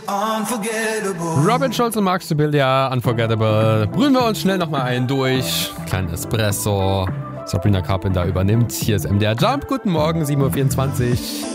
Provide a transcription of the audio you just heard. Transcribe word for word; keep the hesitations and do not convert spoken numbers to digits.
Robin Schulz und Mark Sibilia, Unforgettable. Brühen wir uns schnell nochmal einen durch. Kleinen Espresso. Sabrina Carpenter übernimmt. Hier ist M D R Jump. Guten Morgen, sieben Uhr vierundzwanzig.